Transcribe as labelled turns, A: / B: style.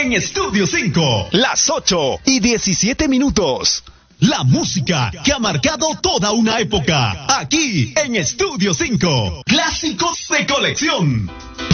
A: en Estudio 5. Las 8:17. La música que ha marcado toda una época. Aquí en Estudio 5. Clásicos de colección.